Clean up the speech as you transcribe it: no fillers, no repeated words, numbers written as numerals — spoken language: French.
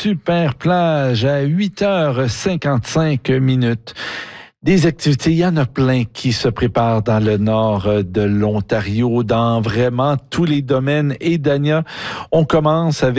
super plage à 8h55. Des activités, il y en a plein qui se préparent dans le nord de l'Ontario, dans vraiment tous les domaines. Et Dania, on commence avec